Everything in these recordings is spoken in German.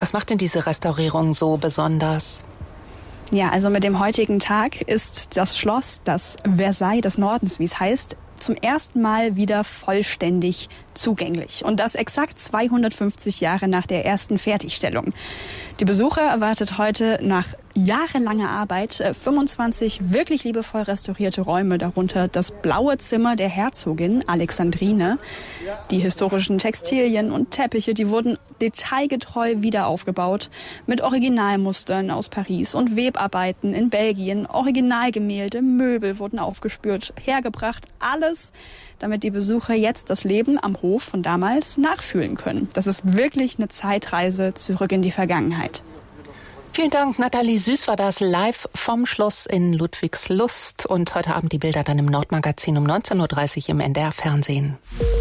Was macht denn diese Restaurierung so besonders? Ja, also mit dem heutigen Tag ist das Schloss, das Versailles des Nordens, wie es heißt, zum ersten Mal wieder vollständig zugänglich. Und das exakt 250 Jahre nach der ersten Fertigstellung. Die Besucher erwartet heute nach jahrelanger Arbeit 25 wirklich liebevoll restaurierte Räume, darunter das blaue Zimmer der Herzogin Alexandrine. Die historischen Textilien und Teppiche, die wurden detailgetreu wieder aufgebaut mit Originalmustern aus Paris und Webarbeiten in Belgien. Originalgemälde, Möbel wurden aufgespürt, hergebracht, alles, damit die Besucher jetzt das Leben am Hof von damals nachfühlen können. Das ist wirklich eine Zeitreise zurück in die Vergangenheit. Vielen Dank, Nathalie Süß war das live vom Schloss in Ludwigslust. Und heute Abend die Bilder dann im Nordmagazin um 19.30 Uhr im NDR-Fernsehen.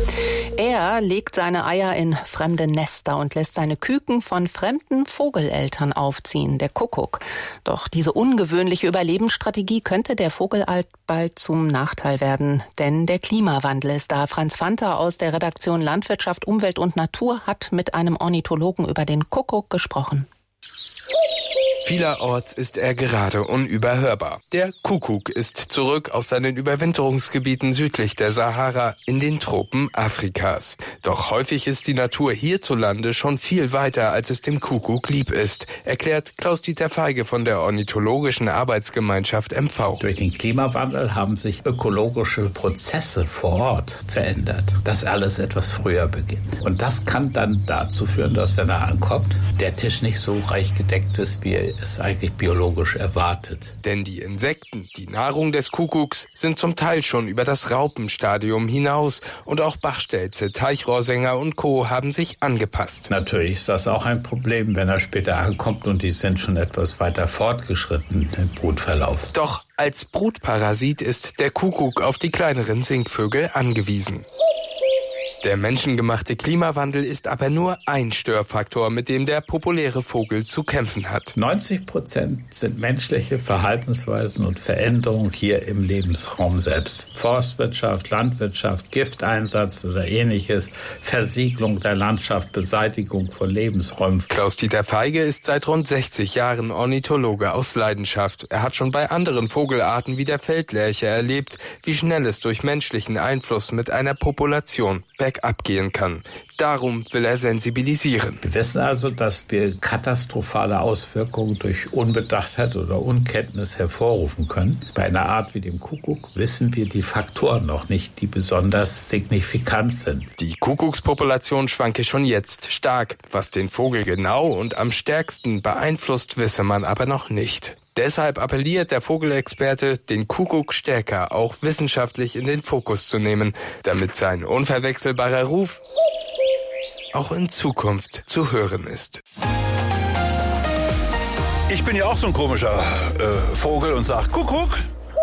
Er legt seine Eier in fremde Nester und lässt seine Küken von fremden Vogeleltern aufziehen, der Kuckuck. Doch diese ungewöhnliche Überlebensstrategie könnte der Vogelart bald zum Nachteil werden. Denn der Klimawandel ist da. Franz Fanter aus der Redaktion Landwirtschaft, Umwelt und Natur hat mit einem Ornithologen über den Kuckuck gesprochen. Vielerorts ist er gerade unüberhörbar. Der Kuckuck ist zurück aus seinen Überwinterungsgebieten südlich der Sahara in den Tropen Afrikas. Doch häufig ist die Natur hierzulande schon viel weiter, als es dem Kuckuck lieb ist, erklärt Klaus-Dieter Feige von der Ornithologischen Arbeitsgemeinschaft MV. Durch den Klimawandel haben sich ökologische Prozesse vor Ort verändert, dass alles etwas früher beginnt. Und das kann dann dazu führen, dass, wenn er ankommt, der Tisch nicht so reich gedeckt ist, wie er es eigentlich biologisch erwartet. Denn die Insekten, die Nahrung des Kuckucks, sind zum Teil schon über das Raupenstadium hinaus. Und auch Bachstelze, Teichrohrsänger und Co. haben sich angepasst. Natürlich ist das auch ein Problem, wenn er später ankommt und die sind schon etwas weiter fortgeschritten im Brutverlauf. Doch als Brutparasit ist der Kuckuck auf die kleineren Singvögel angewiesen. Der menschengemachte Klimawandel ist aber nur ein Störfaktor, mit dem der populäre Vogel zu kämpfen hat. 90% sind menschliche Verhaltensweisen und Veränderungen hier im Lebensraum selbst. Forstwirtschaft, Landwirtschaft, Gifteinsatz oder ähnliches, Versiegelung der Landschaft, Beseitigung von Lebensräumen. Klaus-Dieter Feige ist seit rund 60 Jahren Ornithologe aus Leidenschaft. Er hat schon bei anderen Vogelarten wie der Feldlerche erlebt, wie schnell es durch menschlichen Einfluss mit einer Population bergab gehen kann. Darum will er sensibilisieren. Wir wissen also, dass wir katastrophale Auswirkungen durch Unbedachtheit oder Unkenntnis hervorrufen können. Bei einer Art wie dem Kuckuck wissen wir die Faktoren noch nicht, die besonders signifikant sind. Die Kuckuckspopulation schwanke schon jetzt stark. Was den Vogel genau und am stärksten beeinflusst, wisse man aber noch nicht. Deshalb appelliert der Vogelexperte, den Kuckuck stärker auch wissenschaftlich in den Fokus zu nehmen, damit sein unverwechselbarer Ruf auch in Zukunft zu hören ist. Ich bin ja auch so ein komischer Vogel und sag Kuckuck.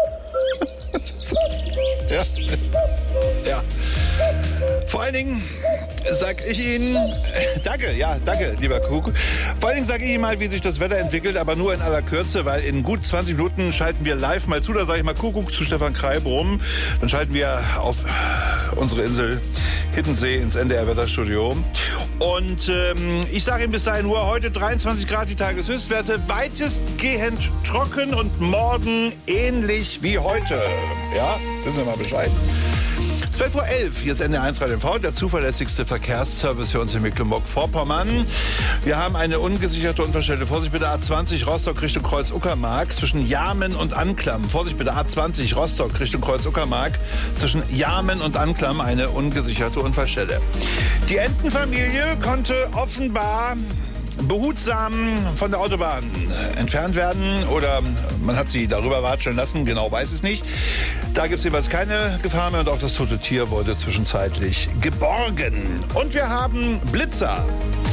Ja. Ja. Vor allen Dingen sag ich Ihnen, danke, lieber Kuckuck. Vor allen Dingen sage ich Ihnen mal, wie sich das Wetter entwickelt, aber nur in aller Kürze, weil in gut 20 Minuten schalten wir live mal zu, da sage ich mal Kuckuck zu Stefan Kreibrum. Dann schalten wir auf unsere Insel Hiddensee ins NDR-Wetterstudio. Und ich sage Ihnen bis dahin nur, heute 23 Grad die Tageshöchstwerte, weitestgehend trocken und morgen ähnlich wie heute. Ja, wissen wir mal Bescheid. 12.11 Uhr, hier ist NDR1 Radio MV, der zuverlässigste Verkehrsservice für uns in Mecklenburg-Vorpommern. Wir haben eine ungesicherte Unfallstelle. Vorsicht bitte A20 Rostock Richtung Kreuz-Uckermark zwischen Jamen und Anklam. Vorsicht bitte A20 Rostock Richtung Kreuz-Uckermark zwischen Jamen und Anklam, eine ungesicherte Unfallstelle. Die Entenfamilie konnte offenbar behutsam von der Autobahn entfernt werden oder man hat sie darüber watscheln lassen, genau weiß es nicht. Da gibt es jeweils keine Gefahr mehr und auch das tote Tier wurde zwischenzeitlich geborgen. Und wir haben Blitzer.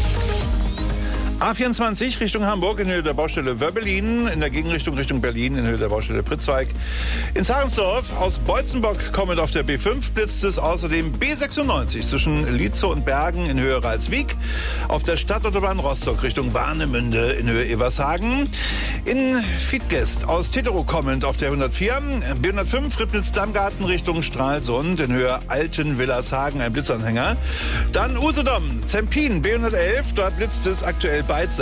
A24 Richtung Hamburg in Höhe der Baustelle Wöbbelin, in der Gegenrichtung Richtung Berlin in Höhe der Baustelle Pritzweig. In Zarensdorf aus Beutzenbock kommend auf der B5 blitzt es, außerdem B96 zwischen Lietzow und Bergen in Höhe Ralswiek, auf der Stadtautobahn Rostock Richtung Warnemünde in Höhe Evershagen, in Fiedgest aus Teterow kommend auf der 104, B105 Ribnitz-Dammgarten Richtung Stralsund in Höhe Altenwillershagen, ein Blitzanhänger. Dann Usedom, Zempin, B111, dort blitzt es aktuell beidseitig.